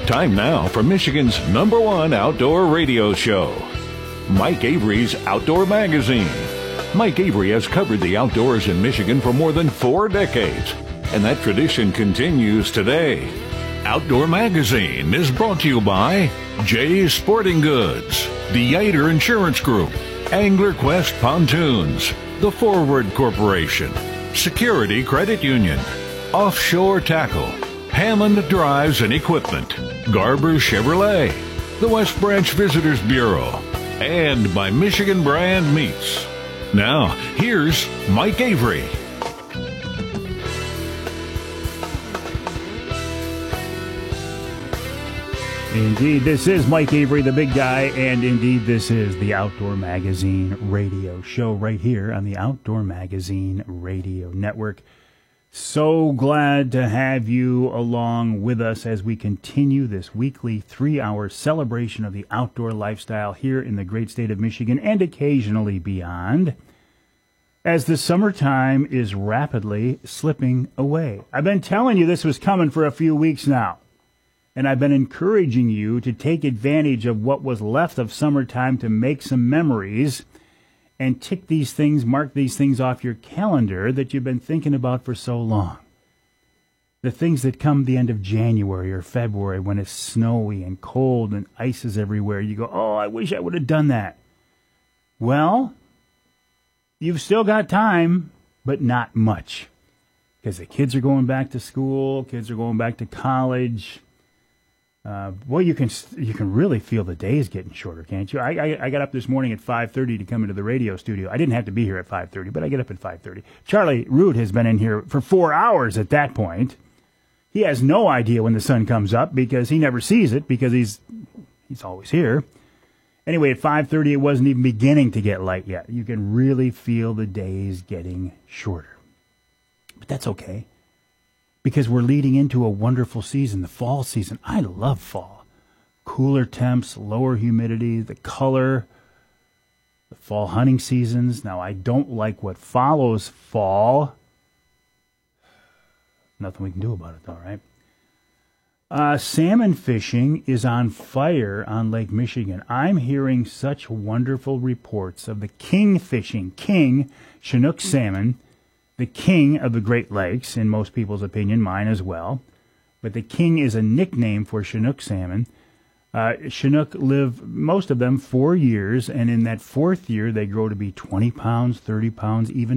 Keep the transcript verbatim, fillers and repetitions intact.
Time now for Michigan's number one outdoor radio show, Mike Avery's Outdoor Magazine. Mike Avery has covered the outdoors in Michigan for more than four decades, and that tradition continues today. Outdoor Magazine is brought to you by Jay's Sporting Goods, the Yater Insurance Group, Angler Quest Pontoons, The Forward Corporation, Security Credit Union, Offshore Tackle, Hammond Drives and Equipment, Garber Chevrolet, the West Branch Visitors Bureau, and by Michigan Brand Meats. Now, here's Mike Avery. Indeed, this is Mike Avery, the big guy, and indeed this is the Outdoor Magazine radio show right here on the Outdoor Magazine Radio Network. So glad to have you along with us as we continue this weekly three-hour celebration of the outdoor lifestyle here in the great state of Michigan and occasionally beyond, as the summertime is rapidly slipping away. I've been telling you this was coming for a few weeks now. And I've been encouraging you to take advantage of what was left of summertime to make some memories and tick these things, mark these things off your calendar that you've been thinking about for so long. The things that come the end of January or February when it's snowy and cold and ice is everywhere. You go, oh, I wish I would have done that. Well, you've still got time, but not much. Because the kids are going back to school, kids are going back to college. Uh, well, you can you can really feel the days getting shorter, can't you? I, I I got up this morning at five thirty to come into the radio studio. I didn't have to be here at five thirty, but I get up at five thirty. Charlie Root has been in here for four hours at that point. He has no idea when the sun comes up because he never sees it because he's he's always here. Anyway, at five thirty, it wasn't even beginning to get light yet. You can really feel the days getting shorter. But that's okay. Because we're leading into a wonderful season, the fall season. I love fall. Cooler temps, lower humidity, the color, the fall hunting seasons. Now, I don't like what follows fall. Nothing we can do about it, though, right? Uh, salmon fishing is on fire on Lake Michigan. I'm hearing such wonderful reports of the king fishing, king Chinook salmon, the king of the Great Lakes, in most people's opinion, mine as well. But the king is a nickname for Chinook salmon. Uh, Chinook live, most of them, four years, and in that fourth year, they grow to be twenty pounds, thirty pounds, even